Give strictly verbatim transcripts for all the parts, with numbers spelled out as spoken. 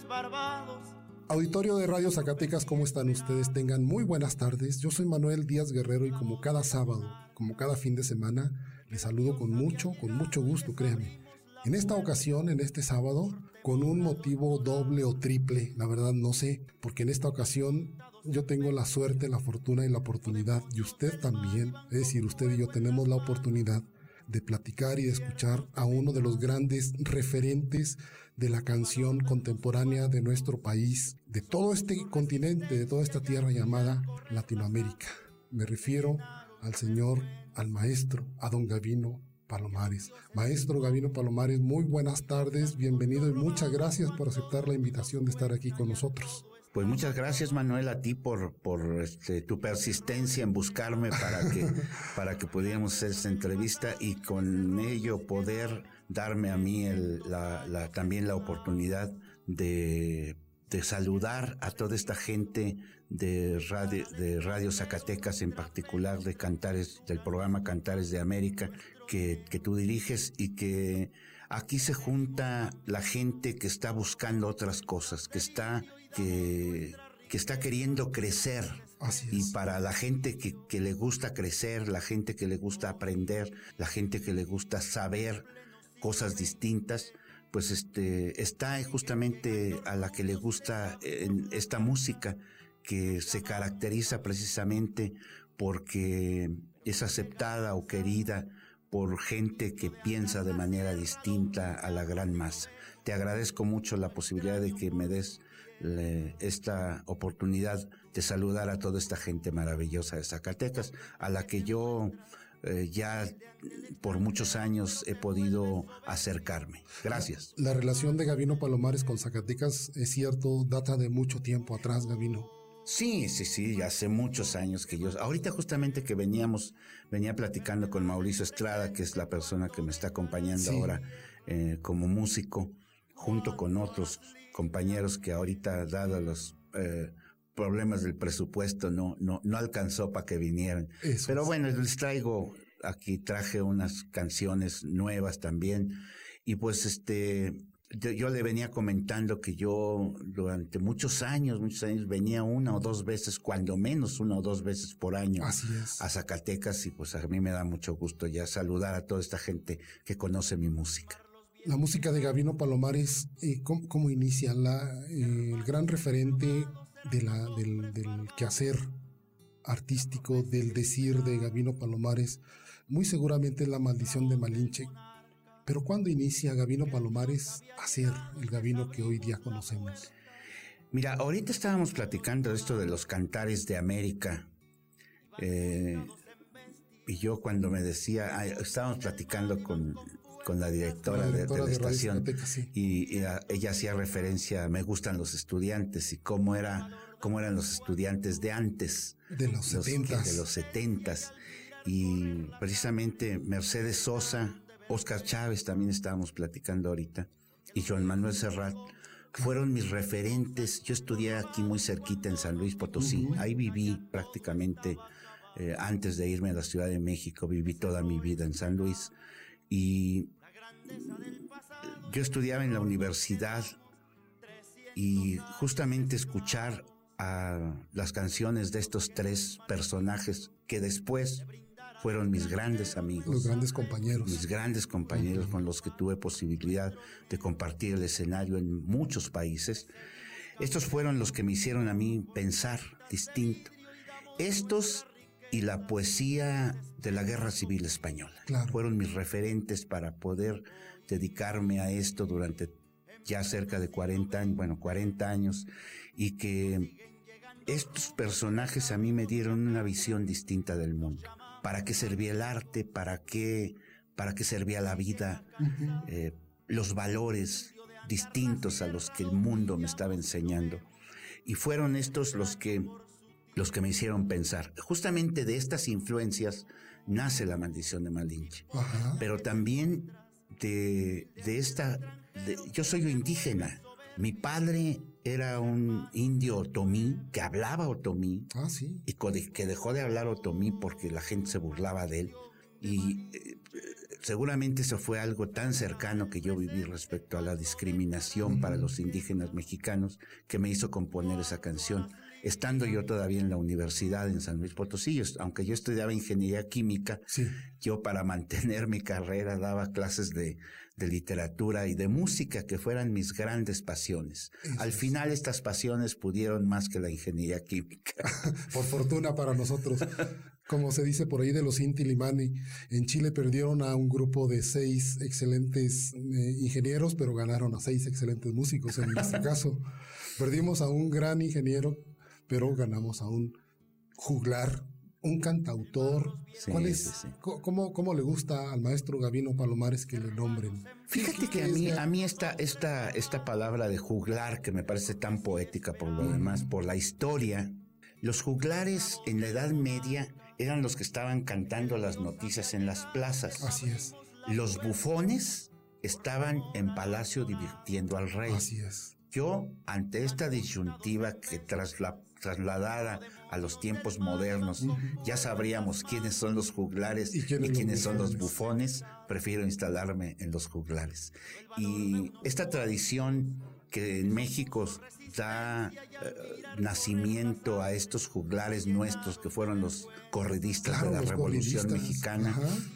Barbados. Auditorio de Radio Zacatecas, ¿cómo están ustedes? Tengan muy buenas tardes. Yo soy Manuel Díaz Guerrero y como cada sábado, como cada fin de semana, les saludo con mucho, con mucho gusto, créanme. En esta ocasión, en este sábado, con un motivo doble o triple, la verdad no sé, porque en esta ocasión yo tengo la suerte, la fortuna y la oportunidad, y usted también, es decir, usted y yo tenemos la oportunidad de platicar y de escuchar a uno de los grandes referentes de la canción contemporánea de nuestro país, de todo este continente, de toda esta tierra llamada Latinoamérica. Me refiero al señor, al maestro, a don Gabino Palomares. Maestro Gabino Palomares, muy buenas tardes, bienvenido y muchas gracias por aceptar la invitación de estar aquí con nosotros. Pues muchas gracias, Manuel, a ti por por este, tu persistencia en buscarme para que para que pudiéramos hacer esta entrevista y con ello poder darme a mí el, la, la también la oportunidad de de saludar a toda esta gente de radio, de Radio Zacatecas, en particular de Cantares, del programa Cantares de América, que, que tú diriges, y que aquí se junta la gente que está buscando otras cosas, que está, que, que está queriendo crecer. Así es. Y para la gente que, que le gusta crecer, la gente que le gusta aprender, la gente que le gusta saber cosas distintas, pues este está justamente a la que le gusta eh, esta música, que se caracteriza precisamente porque es aceptada o querida por gente que piensa de manera distinta a la gran masa. Te agradezco mucho la posibilidad de que me des le, esta oportunidad de saludar a toda esta gente maravillosa de Zacatecas, a la que yo Eh, ya por muchos años he podido acercarme. Gracias. La relación de Gabino Palomares con Zacatecas, es cierto, data de mucho tiempo atrás, Gabino. Sí, sí, sí, hace muchos años que yo... Ahorita justamente que veníamos, venía platicando con Mauricio Estrada, que es la persona que me está acompañando sí. ahora eh, como músico, junto con otros compañeros que ahorita, dado los... Eh, problemas del presupuesto, no no no alcanzó para que vinieran. Eso Pero es. Bueno, les traigo aquí, traje unas canciones nuevas también, y pues este yo, yo le venía comentando que yo durante muchos años, muchos años venía una o dos veces, cuando menos una o dos veces por año Así es. a Zacatecas, y pues a mí me da mucho gusto ya saludar a toda esta gente que conoce mi música. La música de Gabino Palomares, eh, ¿cómo, cómo inicia? La, eh, el gran referente de la, del, del quehacer artístico, del decir de Gabino Palomares, muy seguramente es La Maldición de Malinche. Pero ¿cuándo inicia Gabino Palomares a ser el Gabino que hoy día conocemos? Mira, ahorita estábamos platicando de esto de los Cantares de América. Eh, y yo cuando me decía, ah, estábamos platicando con... con la directora, la directora de, de la de estación, sí. y, y a, ella hacía referencia a Me gustan los estudiantes, y cómo era, cómo eran los estudiantes de antes, de los setentas, de los setentas, y precisamente Mercedes Sosa, Oscar Chávez, también estábamos platicando ahorita, y Joan Manuel Serrat, fueron mis referentes. Yo estudié aquí muy cerquita en San Luis Potosí, uh-huh. ahí viví prácticamente eh, antes de irme a la Ciudad de México, viví toda mi vida en San Luis. Y yo estudiaba en la universidad, y justamente escuchar a las canciones de estos tres personajes que después fueron mis grandes amigos, los grandes compañeros, mis grandes compañeros uh-huh. con los que tuve posibilidad de compartir el escenario en muchos países. Estos fueron los que me hicieron a mí pensar distinto. Estos y la poesía de la Guerra Civil Española. Claro. Fueron mis referentes para poder dedicarme a esto durante ya cerca de cuarenta años, bueno, cuarenta años, y que estos personajes a mí me dieron una visión distinta del mundo. ¿Para qué servía el arte? ¿Para qué, para qué servía la vida? Uh-huh. Eh, los valores distintos a los que el mundo me estaba enseñando. Y fueron estos los que los que me hicieron pensar. Justamente de estas influencias nace La Maldición de Malinche. Ajá. Pero también de, de esta... De, yo soy indígena. Mi padre era un indio otomí que hablaba otomí. Ah, sí. Y que dejó de hablar otomí porque la gente se burlaba de él. Y eh, seguramente eso fue algo tan cercano que yo viví respecto a la discriminación uh-huh. para los indígenas mexicanos que me hizo componer esa canción. Estando yo todavía en la universidad en San Luis Potosí, yo, aunque yo estudiaba ingeniería química, sí. yo para mantener mi carrera daba clases de, de literatura y de música, que fueran mis grandes pasiones. Eso Al final es. estas pasiones pudieron más que la ingeniería química. Por fortuna para nosotros. Como se dice por ahí de los Inti Illimani, en Chile perdieron a un grupo de seis excelentes eh, ingenieros, pero ganaron a seis excelentes músicos en nuestro caso. Perdimos a un gran ingeniero, pero ganamos a un juglar, un cantautor. Sí, ¿Cuál es? Sí, sí. ¿Cómo, ¿Cómo le gusta al maestro Gabino Palomares que le nombren? Fíjate que a mí, a mí esta, esta, esta palabra de juglar, que me parece tan poética por lo mm. demás, por la historia, los juglares en la Edad Media eran los que estaban cantando las noticias en las plazas. Así es. Los bufones estaban en palacio divirtiendo al rey. Así es. Yo, ante esta disyuntiva que tras la, trasladada a los tiempos modernos, uh-huh. ya sabríamos quiénes son los juglares y, quién y quiénes son los bufones, prefiero instalarme en los juglares. Y esta tradición que en México da eh, nacimiento a estos juglares nuestros que fueron los corridistas claro, de la Revolución Mexicana,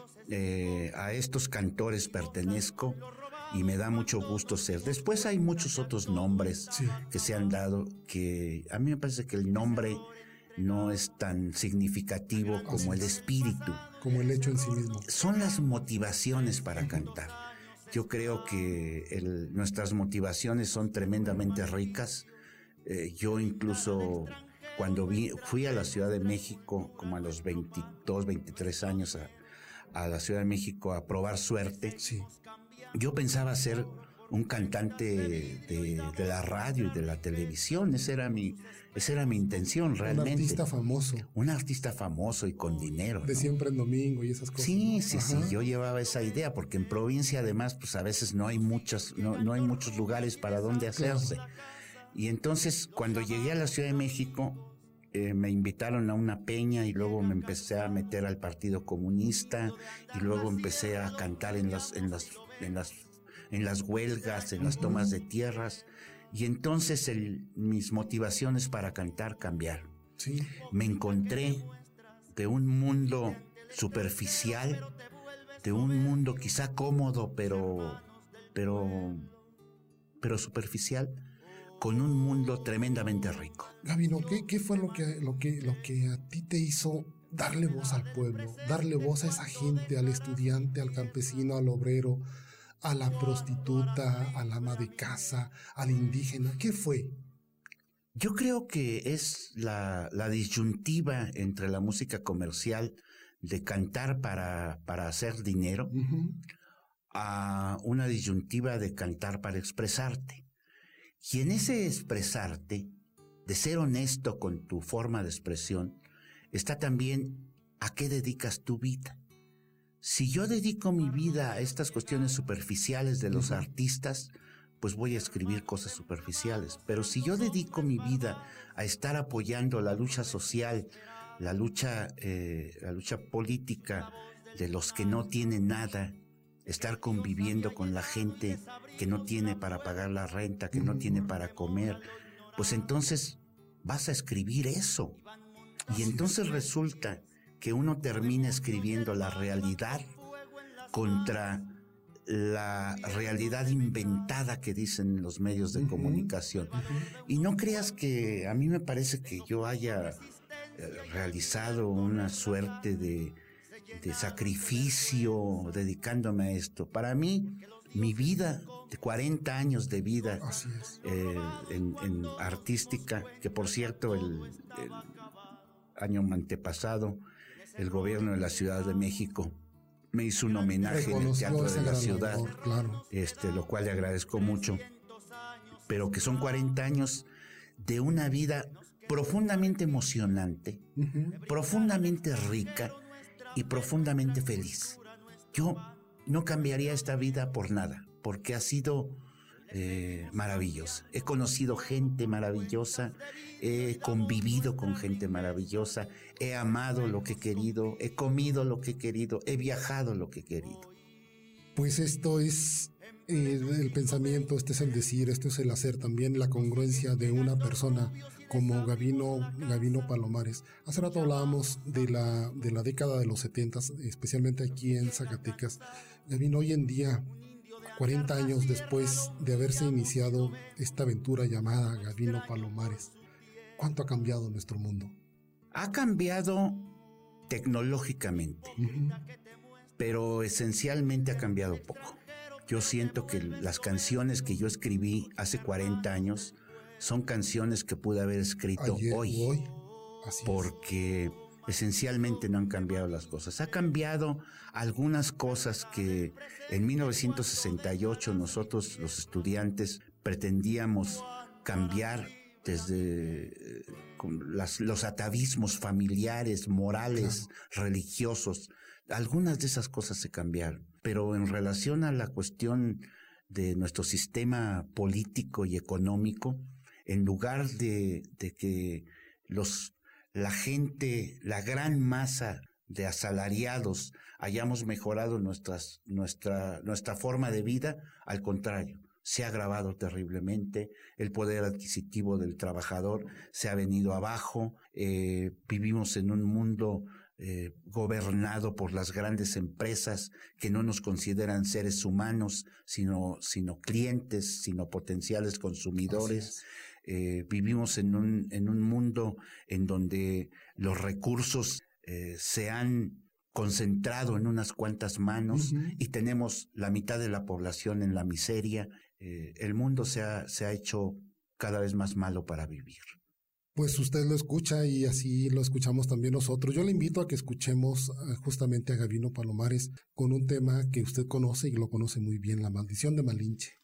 eh, a estos cantores pertenezco. Y me da mucho gusto ser. Después hay muchos otros nombres sí. que se han dado que a mí me parece que el nombre no es tan significativo como el espíritu. Como el hecho en sí mismo. Son las motivaciones para cantar. Yo creo que el, nuestras motivaciones son tremendamente ricas. Eh, yo incluso cuando vi, fui a la Ciudad de México, como a los veintidós, veintitrés años, a, a la Ciudad de México a probar suerte. Sí. Yo pensaba ser un cantante de, de la radio y de la televisión. Esa era mi, esa era mi intención realmente. Un artista famoso. Un artista famoso y con dinero. De ¿no? Siempre en domingo y esas cosas. Sí, sí, Ajá. sí. Yo llevaba esa idea porque en provincia además, pues a veces no hay muchos, no, no hay muchos lugares para donde hacerse. Claro. Y entonces cuando llegué a la Ciudad de México, Eh, me invitaron a una peña y luego me empecé a meter al Partido Comunista y luego empecé a cantar en las en las en las en las huelgas, en las uh-huh. tomas de tierras y entonces el, mis motivaciones para cantar cambiaron. Sí. Me encontré de un mundo superficial, de un mundo quizá cómodo pero pero pero superficial, con un mundo tremendamente rico. Gabino, ¿qué, qué fue lo que, lo, que, lo que a ti te hizo darle voz al pueblo, darle voz a esa gente, al estudiante, al campesino, al obrero, a la prostituta, al ama de casa, al indígena? ¿Qué fue? Yo creo que es la, la disyuntiva entre la música comercial de cantar para, para hacer dinero uh-huh. a una disyuntiva de cantar para expresarte. Y en ese expresarte, de ser honesto con tu forma de expresión, está también a qué dedicas tu vida. Si yo dedico mi vida a estas cuestiones superficiales de los uh-huh. artistas, pues voy a escribir cosas superficiales. Pero si yo dedico mi vida a estar apoyando la lucha social, la lucha, eh, la lucha política de los que no tienen nada, estar conviviendo con la gente que no tiene para pagar la renta, que no tiene para comer, pues entonces vas a escribir eso. Y entonces resulta que uno termina escribiendo la realidad contra la realidad inventada que dicen los medios de uh-huh, comunicación. Uh-huh. Y no creas que a mí me parece que yo haya eh, realizado una suerte de, de sacrificio dedicándome a esto. Para mí, mi vida, de cuarenta años de vida eh, en, en artística, que por cierto el, el año antepasado el gobierno de la Ciudad de México me hizo un homenaje en el Teatro de la Ciudad, labor, claro. este, lo cual le agradezco mucho, pero que son cuarenta años de una vida profundamente emocionante, uh-huh. profundamente rica y profundamente feliz. Yo no cambiaría esta vida por nada, porque ha sido eh, maravillosa. He conocido gente maravillosa, he convivido con gente maravillosa, he amado lo que he querido, he comido lo que he querido, he viajado lo que he querido. Pues esto es eh, el pensamiento, este es el decir, esto es el hacer, también la congruencia de una persona como Gavino, Gavino Palomares. Hace rato hablábamos de la, de la década de los setentas, especialmente aquí en Zacatecas. Gavino, hoy en día, cuarenta años después de haberse iniciado esta aventura llamada Gavino Palomares, ¿cuánto ha cambiado nuestro mundo? Ha cambiado tecnológicamente, uh-huh. pero esencialmente ha cambiado poco. Yo siento que las canciones que yo escribí hace cuarenta años son canciones que pude haber escrito Ayer, hoy, hoy. Así porque es. Esencialmente no han cambiado las cosas. Ha cambiado algunas cosas que en mil novecientos sesenta y ocho nosotros los estudiantes pretendíamos cambiar desde eh, con las, los atavismos familiares, morales, claro. religiosos. Algunas de esas cosas se cambiaron, pero en relación a la cuestión de nuestro sistema político y económico, en lugar de, de que los, la gente, la gran masa de asalariados hayamos mejorado nuestras, nuestra, nuestra forma de vida, al contrario, se ha agravado terriblemente, el poder adquisitivo del trabajador se ha venido abajo, eh, vivimos en un mundo eh, gobernado por las grandes empresas que no nos consideran seres humanos, sino, sino clientes, sino potenciales consumidores. Eh, vivimos en un, en un mundo en donde los recursos eh, se han concentrado en unas cuantas manos uh-huh. y tenemos la mitad de la población en la miseria. Eh, el mundo se ha, se ha hecho cada vez más malo para vivir. Pues usted lo escucha y así lo escuchamos también nosotros. Yo le invito a que escuchemos justamente a Gavino Palomares con un tema que usted conoce y lo conoce muy bien, La Maldición de Malinche.